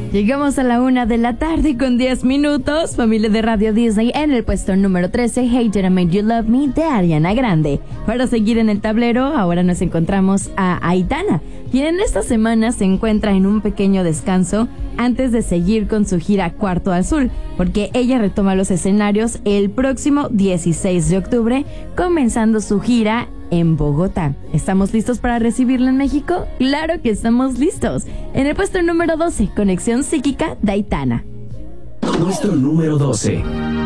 Llegamos a la 1:00 con 10 minutos. Familia de Radio Disney en el puesto número 13, Hey Did I Make You Love Me, de Ariana Grande. Para seguir en el tablero, ahora nos encontramos a Aitana, quien en esta semana se encuentra en un pequeño descanso antes de seguir con su gira Cuarto Azul, porque ella retoma los escenarios el próximo 16 de octubre, comenzando su gira en Bogotá. ¿Estamos listos para recibirla en México? ¡Claro que estamos listos! En el puesto número 12, Conexión Psíquica, de Aitana. Puesto número 12.